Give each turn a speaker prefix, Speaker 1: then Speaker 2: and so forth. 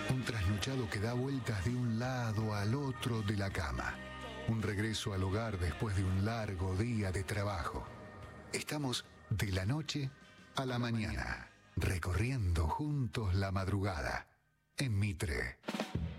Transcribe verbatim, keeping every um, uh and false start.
Speaker 1: Un trasnochado que da vueltas de un lado al otro de la cama. Un regreso al hogar después de un largo día de trabajo. Estamos de la noche a la mañana, recorriendo juntos la madrugada en Mitre.